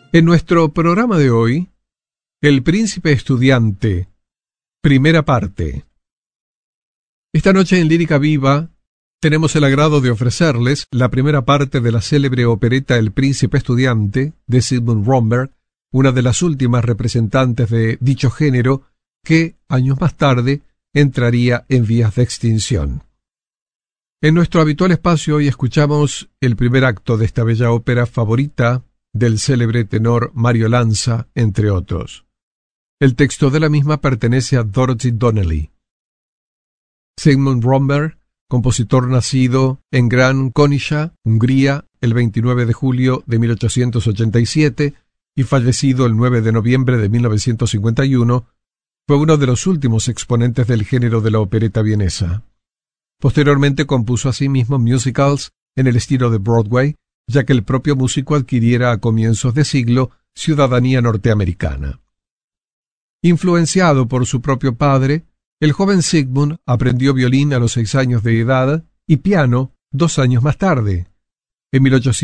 En nuestro programa de hoy, El Príncipe Estudiante, primera parte. Esta noche en Lírica Viva tenemos el agrado de ofrecerles la primera parte de la célebre opereta El Príncipe Estudiante de Zygmunt Romberg, una de las últimas representantes de dicho género que, años más tarde, entraría en vías de extinción. En nuestro habitual espacio hoy escuchamos el primer acto de esta bella ópera favorita del célebre tenor Mario Lanza, entre otros. El texto de la misma pertenece a Dorothy Donnelly. Zygmunt Romberg, compositor nacido en Gran Konica, Hungría, el 29 de julio de 1887 y fallecido el 9 de noviembre de 1951, fue uno de los últimos exponentes del género de la opereta vienesa. Posteriormente compuso asimismo musicals en el estilo de Broadway, ya que el propio músico adquiriera a comienzos de siglo ciudadanía norteamericana. Influenciado por su propio padre, el joven Zygmunt aprendió violín a los 6 años de edad y piano 2 años más tarde. En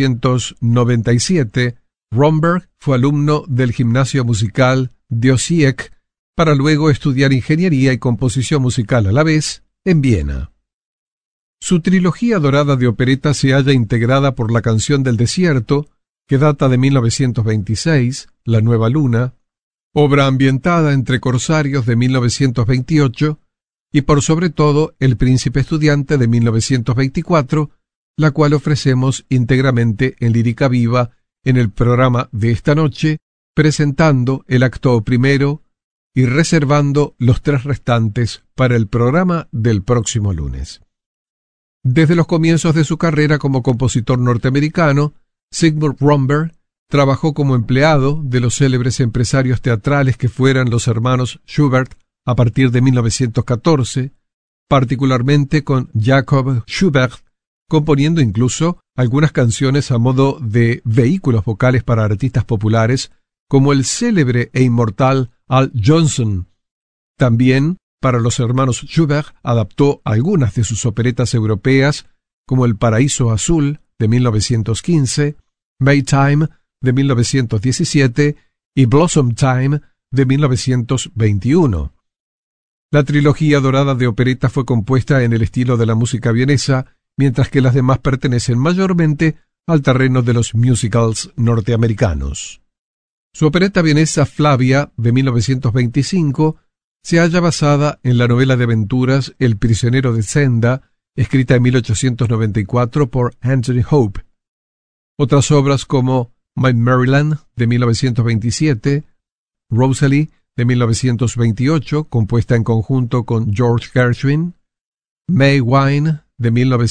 1897, Romberg fue alumno del gimnasio musical de Osijek para luego estudiar ingeniería y composición musical a la vez en Viena. Su trilogía dorada de opereta se halla integrada por La canción del desierto, que data de 1926, La nueva luna, obra ambientada entre corsarios de 1928, y por sobre todo El príncipe estudiante de 1924, la cual ofrecemos íntegramente en Lírica Viva en el programa de esta noche, presentando el acto primero y reservando los 3 restantes para el programa del próximo lunes. Desde los comienzos de su carrera como compositor norteamericano, Zygmunt Romberg trabajó como empleado de los célebres empresarios teatrales que fueran los hermanos Schubert a partir de 1914, particularmente con Jacob Schubert, componiendo incluso algunas canciones a modo de vehículos vocales para artistas populares, como el célebre e inmortal Al Johnson. También, para los hermanos Schubert, adaptó algunas de sus operetas europeas, como El Paraíso Azul, de 1915, Maytime, de 1917, y Blossom Time, de 1921. La trilogía dorada de opereta fue compuesta en el estilo de la música vienesa, mientras que las demás pertenecen mayormente al terreno de los musicals norteamericanos. Su opereta vienesa Flavia, de 1925, se halla basada en la novela de aventuras El prisionero de Zenda, escrita en 1894 por Anthony Hope. Otras obras como My Maryland, de 1927, Rosalie, de 1928, compuesta en conjunto con George Gershwin, May Wine, de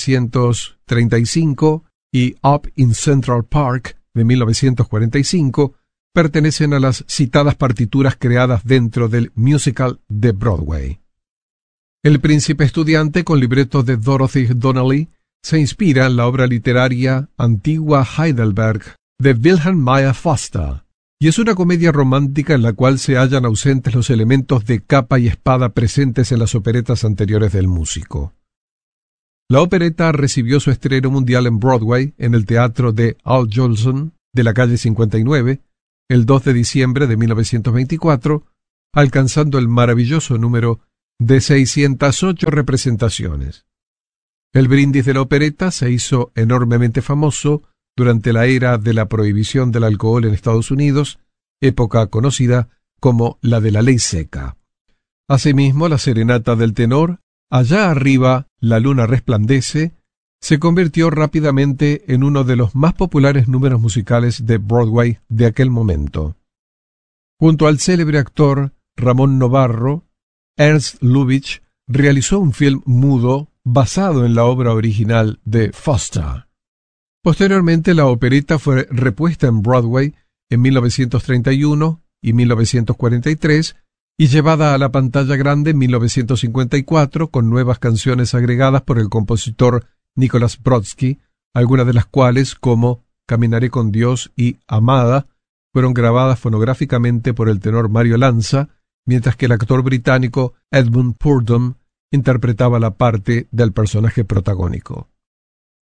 1935, y Up in Central Park, de 1945, pertenecen a las citadas partituras creadas dentro del musical de Broadway. El príncipe estudiante, con libreto de Dorothy Donnelly, se inspira en la obra literaria Antigua Heidelberg de Wilhelm Mayer Foster, y es una comedia romántica en la cual se hallan ausentes los elementos de capa y espada presentes en las operetas anteriores del músico. La opereta recibió su estreno mundial en Broadway en el teatro de Al Jolson de la calle 59, el 2 de diciembre de 1924, alcanzando el maravilloso número de 608 representaciones. El brindis de la opereta se hizo enormemente famoso durante la era de la prohibición del alcohol en Estados Unidos, época conocida como la de la ley seca. Asimismo, la serenata del tenor, Allá arriba la luna resplandece, se convirtió rápidamente en uno de los más populares números musicales de Broadway de aquel momento. Junto al célebre actor Ramón Novarro, Ernst Lubitsch realizó un film mudo basado en la obra original de Foster. Posteriormente, la opereta fue repuesta en Broadway en 1931 y 1943 y llevada a la pantalla grande en 1954 con nuevas canciones agregadas por el compositor Nicholas Brodsky, algunas de las cuales, como Caminaré con Dios y Amada, fueron grabadas fonográficamente por el tenor Mario Lanza, mientras que el actor británico Edmund Purdom interpretaba la parte del personaje protagónico.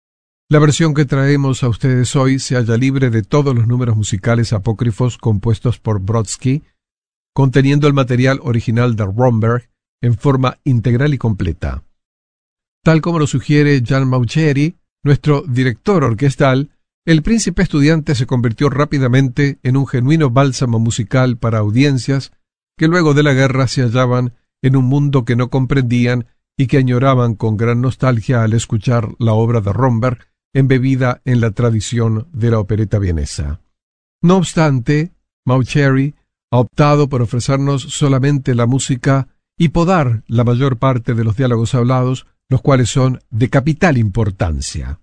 La versión que traemos a ustedes hoy se halla libre de todos los números musicales apócrifos compuestos por Brodsky, conteniendo el material original de Romberg en forma integral y completa. Tal como lo sugiere Jan Mauceri, nuestro director orquestal, El Príncipe Estudiante se convirtió rápidamente en un genuino bálsamo musical para audiencias que luego de la guerra se hallaban en un mundo que no comprendían y que añoraban con gran nostalgia al escuchar la obra de Romberg, embebida en la tradición de la opereta vienesa. No obstante, Mauceri ha optado por ofrecernos solamente la música y podar la mayor parte de los diálogos hablados, los cuales son de capital importancia.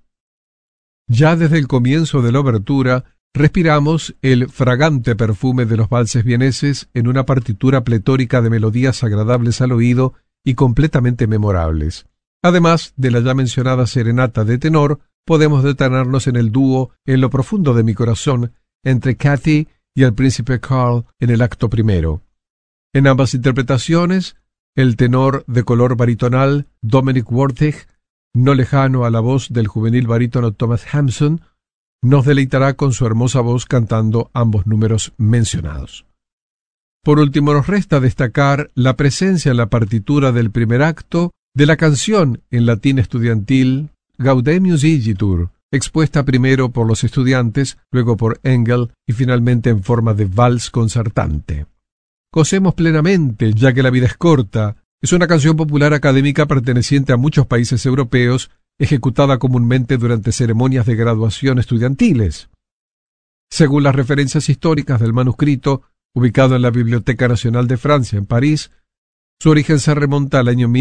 Ya desde el comienzo de la obertura, respiramos el fragante perfume de los valses vieneses en una partitura pletórica de melodías agradables al oído y completamente memorables. Además de la ya mencionada serenata de tenor, podemos detenernos en el dúo En lo profundo de mi corazón entre Kathy y el príncipe Karl en el acto primero. En ambas interpretaciones, el tenor de color baritonal Dominic Worthig, no lejano a la voz del juvenil barítono Thomas Hampson, nos deleitará con su hermosa voz cantando ambos números mencionados. Por último, nos resta destacar la presencia en la partitura del primer acto de la canción en latín estudiantil Gaudemius Igitur, expuesta primero por los estudiantes, luego por Engel y finalmente en forma de vals concertante. Gocemos plenamente, ya que la vida es corta. Es una canción popular académica perteneciente a muchos países europeos, ejecutada comúnmente durante ceremonias de graduación estudiantiles. Según las referencias históricas del manuscrito, ubicado en la Biblioteca Nacional de Francia, en París, su origen se remonta al año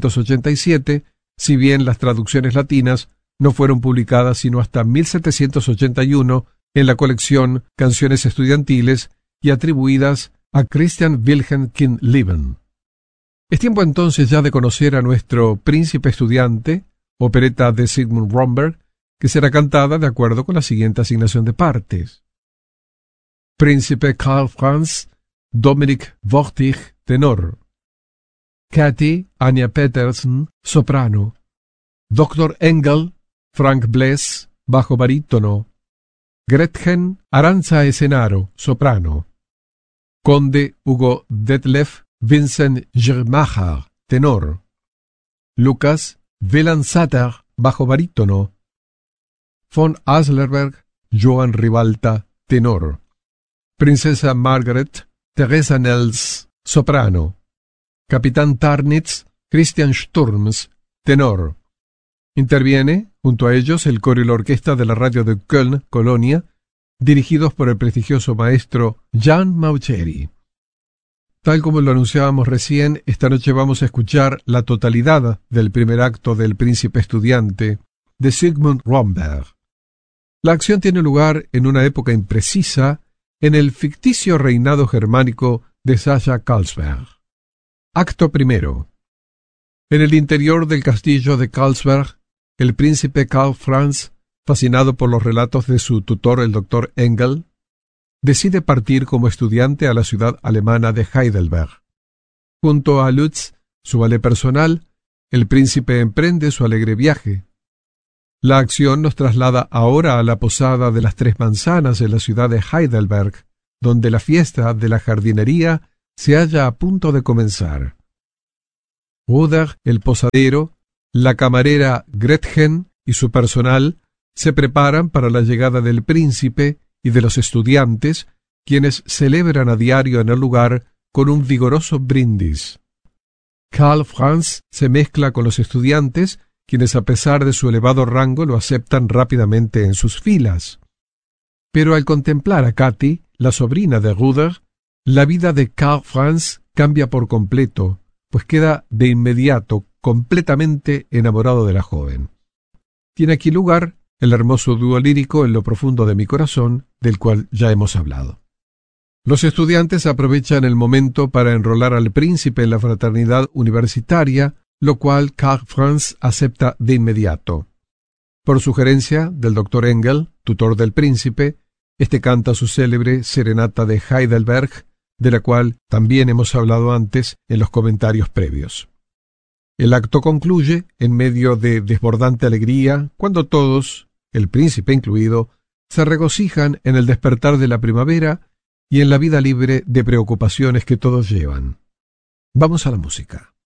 1287, si bien las traducciones latinas no fueron publicadas sino hasta 1781 en la colección Canciones Estudiantiles y atribuidas a Christian Wilhelm Kinleben. Es tiempo entonces ya de conocer a nuestro Príncipe Estudiante, opereta de Sigmund Romberg, que será cantada de acuerdo con la siguiente asignación de partes. Príncipe Karl Franz, Dominic Worthig, tenor. Kathy, Anja Petersen, soprano. Dr. Engel, Frank Bless, bajo barítono. Gretchen Aranza Esenaro, soprano. Conde Hugo Detlef Vincent Germacher, tenor. Lucas Wieland Satter, bajo barítono. Von Aslerberg, Johann Ribalta, tenor. Princesa Margaret Teresa Nels, soprano. Capitán Tarnitz Christian Sturms, tenor. Interviene, junto a ellos, el coro y la orquesta de la radio de Köln, Colonia, dirigidos por el prestigioso maestro Jan Mauceri. Tal como lo anunciábamos recién, esta noche vamos a escuchar la totalidad del primer acto del Príncipe Estudiante de Sigmund Romberg. La acción tiene lugar en una época imprecisa en el ficticio reinado germánico de Sacha-Karlsberg. Acto primero. En el interior del castillo de Karlsberg, el príncipe Karl Franz, fascinado por los relatos de su tutor el Dr. Engel, decide partir como estudiante a la ciudad alemana de Heidelberg. Junto a Lutz, su valet personal, el príncipe emprende su alegre viaje. La acción nos traslada ahora a la posada de las Tres Manzanas en la ciudad de Heidelberg, donde la fiesta de la jardinería se halla a punto de comenzar. Ruder, el posadero, la camarera Gretchen y su personal se preparan para la llegada del príncipe y de los estudiantes, quienes celebran a diario en el lugar con un vigoroso brindis. Karl Franz se mezcla con los estudiantes, quienes a pesar de su elevado rango lo aceptan rápidamente en sus filas. Pero al contemplar a Kathy, la sobrina de Ruder, la vida de Karl Franz cambia por completo, pues queda de inmediato completamente enamorado de la joven. Tiene aquí lugar el hermoso dúo lírico En lo profundo de mi corazón, del cual ya hemos hablado. Los estudiantes aprovechan el momento para enrolar al príncipe en la fraternidad universitaria, lo cual Karl Franz acepta de inmediato. Por sugerencia del Dr. Engel, tutor del príncipe, este canta su célebre Serenata de Heidelberg, de la cual también hemos hablado antes en los comentarios previos. El acto concluye en medio de desbordante alegría, cuando todos, el príncipe incluido, se regocijan en el despertar de la primavera y en la vida libre de preocupaciones que todos llevan. Vamos a la música.